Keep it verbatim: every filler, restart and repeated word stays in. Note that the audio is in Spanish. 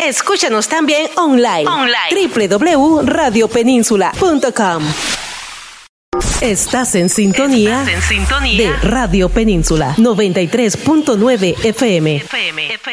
Escúchanos también online. Online. doble u doble u doble u punto radio península punto com. Estás en sintonía, Estás en sintonía de Radio Península noventa y tres punto nueve F M.